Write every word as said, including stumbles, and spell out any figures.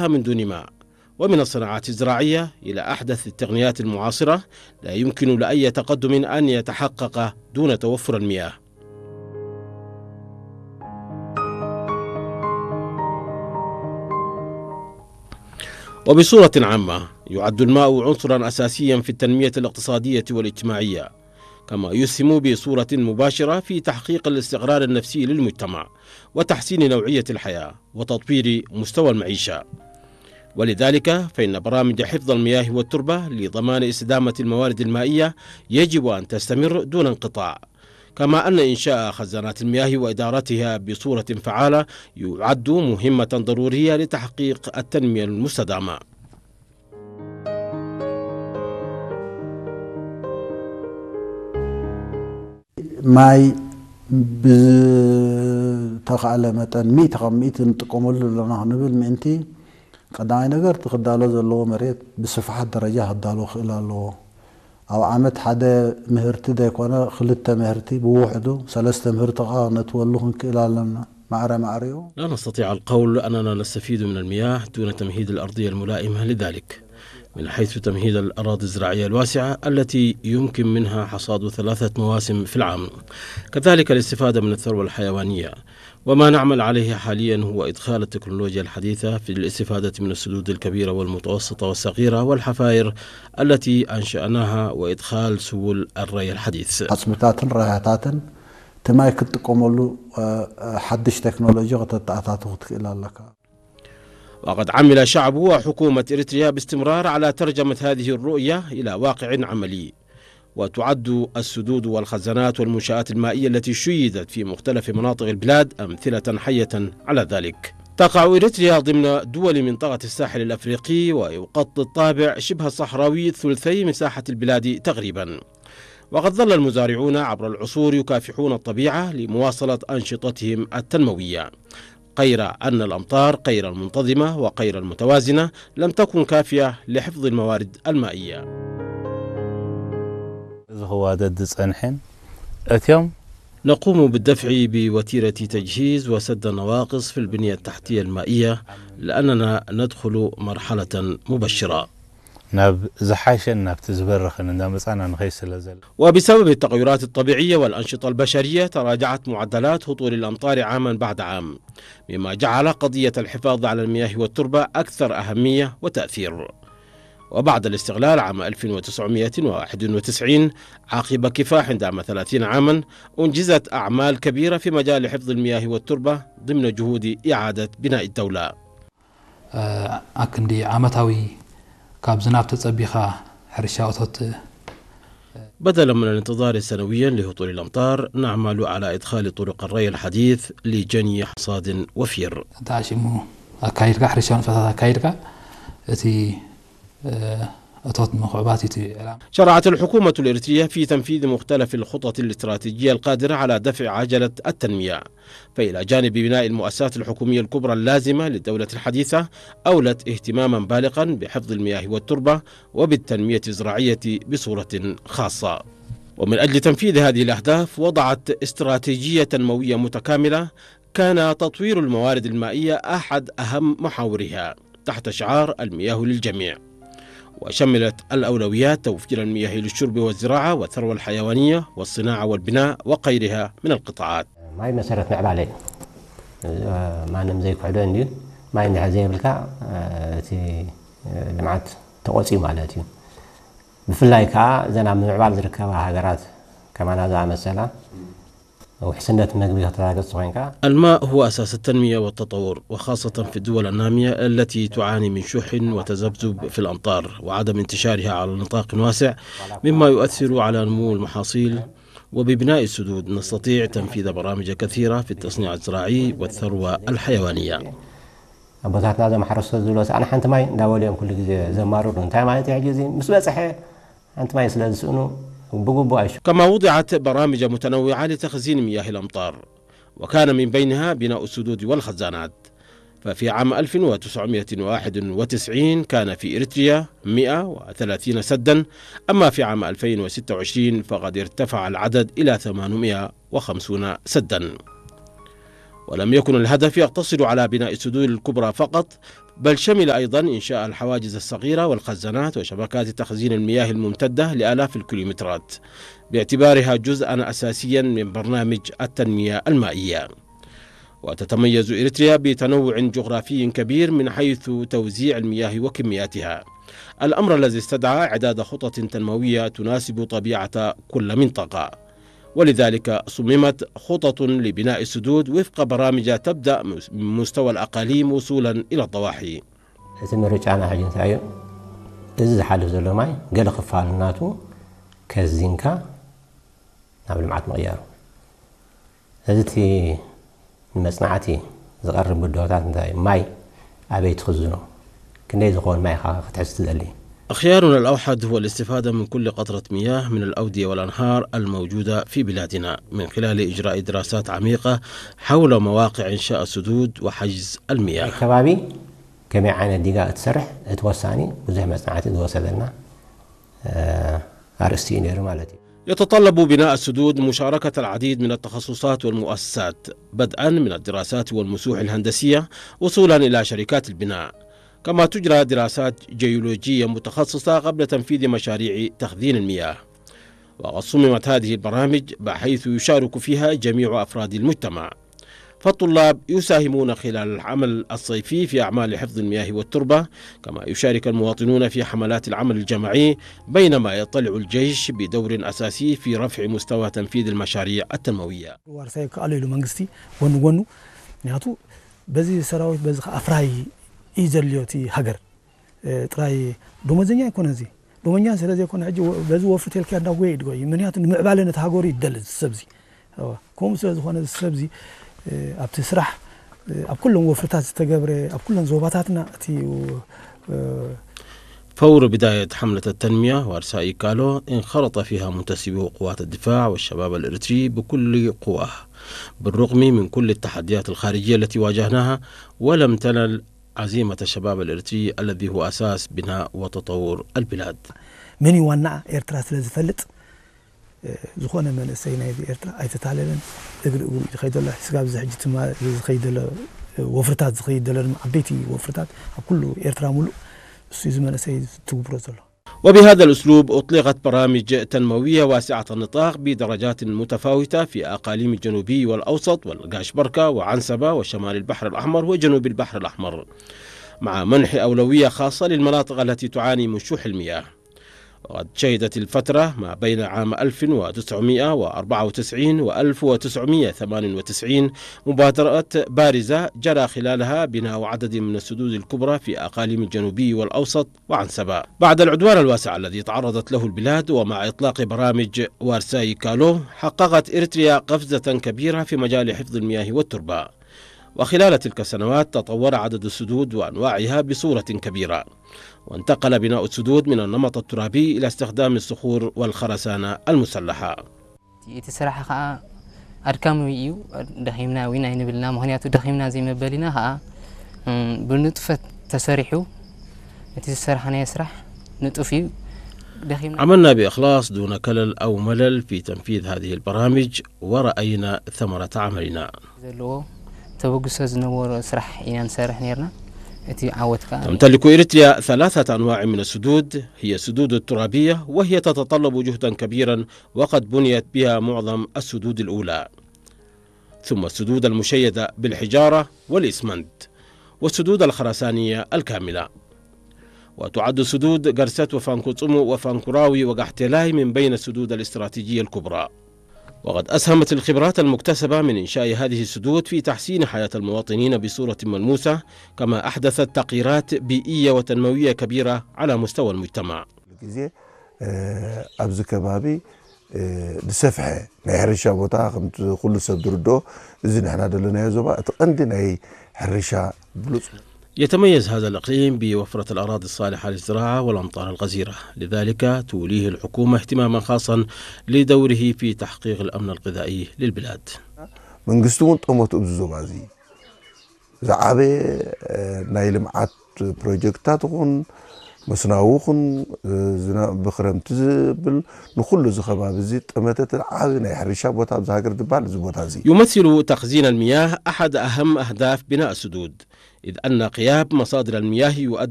كلها من دون ماء. ومن الصناعات الزراعية إلى أحدث التقنيات المعاصرة، لا يمكن لأي تقدم أن يتحقق دون توفر المياه. وبصورة عامة يعد الماء عنصرا أساسيا في التنمية الاقتصادية والاجتماعية، كما يسهم بصورة مباشرة في تحقيق الاستقرار النفسي للمجتمع وتحسين نوعية الحياة وتطوير مستوى المعيشة. ولذلك فإن برامج حفظ المياه والتربة لضمان استدامة الموارد المائية يجب أن تستمر دون انقطاع، كما أن إنشاء خزانات المياه وإدارتها بصورة فعالة يعد مهمة ضرورية لتحقيق التنمية المستدامة. ماي بتخعل متن ميت خميت نتقمل لنا نبل منتي قداي نجار تخدالو زلو مريت بصفحة درجة هدالو خلالو أو عمت حدا مهرتي دا يكون خلطة مهرتي بوحده ثلاثة مهرتقا نتولوهن كلالنا معرى معريو. لا نستطيع القول أننا نستفيد من المياه دون تمهيد الأرضية الملائمة لذلك، من حيث تمهيد الأراضي الزراعية الواسعة التي يمكن منها حصاد ثلاثة مواسم في العام، كذلك الاستفادة من الثروة الحيوانية. وما نعمل عليه حاليا هو إدخال التكنولوجيا الحديثة في الاستفادة من السدود الكبيرة والمتوسطة والصغيرة والحفائر التي أنشأناها، وإدخال سبل الري الحديث. حسمتات رياتات تماي كنت قوملو حدش تكنولوجيا وتتعطاتو إلى لك. وقد عمل شعب وحكومة إريتريا باستمرار على ترجمة هذه الرؤية إلى واقع عملي، وتعد السدود والخزانات والمنشآت المائية التي شيدت في مختلف مناطق البلاد أمثلة حية على ذلك. تقع إريتريا ضمن دول منطقة الساحل الأفريقي، ويغطي الطابع شبه صحراوي ثلثي مساحة البلاد تقريبا. وقد ظل المزارعون عبر العصور يكافحون الطبيعة لمواصلة أنشطتهم التنموية، غير أن الأمطار غير المنتظمة وغير المتوازنة لم تكن كافية لحفظ الموارد المائية. هو ضد صنحن أتيوم نقوم بالدفع بوتيرة تجهيز وسد النواقص في البنية التحتية المائية، لأننا ندخل مرحلة مبشرة. ناب زحاشن ناب تزبرخن نامس أنا نخيس لازل. وبسبب التغيرات الطبيعية والأنشطة البشرية تراجعت معدلات هطول الأمطار عاما بعد عام، مما جعل قضية الحفاظ على المياه والتربة أكثر أهمية وتأثير. وبعد الاستغلال عام ألف وتسعمائة وواحد وتسعين عقب كفاح دام ثلاثين عاما، أنجزت أعمال كبيرة في مجال حفظ المياه والتربة ضمن جهود إعادة بناء الدولة. أكندي عامتاوي كابزناب تتصبيخا حرشاوتوت. بدلا من الانتظار سنويا لهطول الأمطار، نعمل على إدخال طرق الري الحديث لجني حصاد وفير. تعشمو أكايركا حرشاون فتاة أكايركا التي شرعت الحكومة الإريترية في تنفيذ مختلف الخطط الاستراتيجية القادرة على دفع عجلة التنمية، فإلى جانب بناء المؤسسات الحكومية الكبرى اللازمة للدولة الحديثة، أولت اهتماما بالغا بحفظ المياه والتربة وبالتنمية الزراعية بصورة خاصة. ومن أجل تنفيذ هذه الأهداف وضعت استراتيجية تنموية متكاملة كان تطوير الموارد المائية أحد أهم محاورها تحت شعار المياه للجميع، وشملت الأولويات توفير المياه للشرب والزراعة والثروة الحيوانية والصناعة والبناء وغيرها من القطاعات. ماي مسارة معبالي ما نمزي كحدون دي ماي نحزي بالكا تي لمعت تقوصي مالاتي بفلاي كا زنا من معبال زركبها هاجرات كمان هذا مثلا وحسنة النقبية تراجع صغيرة. الماء هو أساس التنمية والتطور، وخاصة في الدول النامية التي تعاني من شح وتذبذب في الأمطار وعدم انتشارها على نطاق واسع، مما يؤثر على نمو المحاصيل. وببناء السدود نستطيع تنفيذ برامج كثيرة في التصنيع الزراعي والثروة الحيوانية. أبوتاتنا زي ما حرصت الزلوس أنا حنت ماي داول يوم كل جزء زمارو نتاع ماي تعجزين مسؤول صحيح أنت ماي سلسلة كما وضعت برامج متنوعة لتخزين مياه الأمطار، وكان من بينها بناء السدود والخزانات. ففي عام ألف وتسعمائة وواحد وتسعين كان في إريتريا مئة وثلاثين سدا، أما في عام ألفين وستة وعشرين فقد ارتفع العدد إلى ثمانمائة وخمسين سدا. ولم يكن الهدف يقتصر على بناء السدود الكبرى فقط، بل شمل أيضا إنشاء الحواجز الصغيرة والخزانات وشبكات تخزين المياه الممتدة لآلاف الكيلومترات باعتبارها جزءا أساسيا من برنامج التنمية المائية. وتتميز إريتريا بتنوع جغرافي كبير من حيث توزيع المياه وكمياتها، الأمر الذي استدعى إعداد خطط تنموية تناسب طبيعة كل منطقة، ولذلك صممت خطط لبناء السدود وفق برامج تبدأ من مستوى الأقاليم وصولا إلى الضواحي. مرجعنا حاجة ثانية إذا حالف زلوا معي قال خفال الناتو كزينكا نعمل معات مغيار هذتي المصنعاتي زقرب بدوتات نتاعي ماي أبي تخزنه كنا يزقون ماي خا تحس لي. خيارنا الأوحد هو الاستفادة من كل قطرة مياه من الأودية والأنهار الموجودة في بلادنا من خلال إجراء دراسات عميقة حول مواقع إنشاء السدود وحجز المياه. كبابي كم عين الدقائق تسرح توساني وزي مصنعاتي توسدلنا أرستينير مالتي. يتطلب بناء السدود مشاركة العديد من التخصصات والمؤسسات بدءا من الدراسات والمسوح الهندسية وصولا إلى شركات البناء، كما تجرى دراسات جيولوجية متخصصة قبل تنفيذ مشاريع تخزين المياه. وقد صممت هذه البرامج بحيث يشارك فيها جميع أفراد المجتمع، فالطلاب يساهمون خلال العمل الصيفي في أعمال حفظ المياه والتربة، كما يشارك المواطنون في حملات العمل الجماعي، بينما يطلع الجيش بدور أساسي في رفع مستوى تنفيذ المشاريع التنموية. وارساي قالوا له منغستي ون ونو نياتو بزي سراويت بزي أفراي إيزليوتي هجر تراي دومزنيا يكون هذي دومنيا سلازي يكون عجي بزي وفرت الكي عندها ويد قوي منياتو معبالنا تهاجوري يدلز السبزي كوم سلازي هون السبزي أبتسرح أب كلهم وفرتات تجبر أب كلهم زوباتاتنا تي. فور بداية حملة التنمية وارساي كالو انخرط فيها منتسبو قوات الدفاع والشباب الإريتري بكل قواه بالرغم من كل التحديات الخارجية التي واجهناها، ولم تنل عزيمة الشباب الإريتري الذي هو أساس بناء وتطور البلاد. من يوانع إرترا سلازي فلت زخونا من السيناء في إرترا أي تتعلم خيد الله سقاب زحج تما خيد الله وفرتات خيد الله عبيتي وفرتات كله إرترا ملو سيزمنا سيد تبرز الله. وبهذا الأسلوب أطلقت برامج تنموية واسعة النطاق بدرجات متفاوتة في أقاليم الجنوبي والأوسط والقاشبركة وعنسبة وشمال البحر الأحمر وجنوب البحر الأحمر، مع منح أولوية خاصة للمناطق التي تعاني من شح المياه. وقد شهدت الفترة ما بين عام ألف وتسعمائة وأربعة وتسعين و ألف وتسعمائة وثمانية وتسعين مبادرات بارزة جرى خلالها بناء عدد من السدود الكبرى في أقاليم الجنوبي والأوسط وعنسبة. بعد العدوان الواسع الذي تعرضت له البلاد ومع إطلاق برامج وارساي كالو، حققت إريتريا قفزة كبيرة في مجال حفظ المياه والتربة، وخلال تلك السنوات تطور عدد السدود وأنواعها بصورة كبيرة، وانتقل بناء السدود من النمط الترابي إلى استخدام الصخور والخرسانة المسلحة. يتسرح أركام ويو دخيمنا وين عين بالله مهنياتو دخيمنا زي ما بالنا ها بنطفة تسرحوا يتسرحنا يسرح نطفي دخيمنا. عملنا بإخلاص دون كلل أو ملل في تنفيذ هذه البرامج ورأينا ثمرة عملنا. توقس زنور سرح إن سرح نيرنا. تمتلك إريتريا ثلاثة أنواع من السدود، هي السدود الترابية وهي تتطلب جهدا كبيرا وقد بنيت بها معظم السدود الأولى، ثم السدود المشيدة بالحجارة والإسمنت، والسدود الخرسانية الكاملة. وتعد سدود قرست وفانكوتسمو وفانكوراوي وقحتلاي من بين السدود الاستراتيجية الكبرى. وقد أسهمت الخبرات المكتسبة من إنشاء هذه السدود في تحسين حياة المواطنين بصورة ملموسة، كما أحدثت تغييرات بيئية وتنموية كبيرة على مستوى المجتمع. أبز كبابي لسفحة نحرشة بوتا خمت كل سبدردو إذن إحنا دلنا يزوبا تقندنا أي حرشة بلوس. يتميز هذا الإقليم بوفرة الأراضي الصالحة للزراعة والأمطار الغزيرة، لذلك توليه الحكومة اهتماما خاصا لدوره في تحقيق الأمن الغذائي للبلاد. من قستون طموت أبزو بازي زعابي نايل معات بروجكتاتهم መስናውኹን ብክረምቲ ዝብል ንኩሉ ዝኸባቢ እዚ ጠመተት ዓብይ ናይ ሕርሻ ቦታ ኣብዚ ሃገር ዝበሃል እዚ ቦታ እዚ يمثل تخزين المياه أحد أهم أهداف بناء السدود إذ أن غياب مصادر المياه يؤدي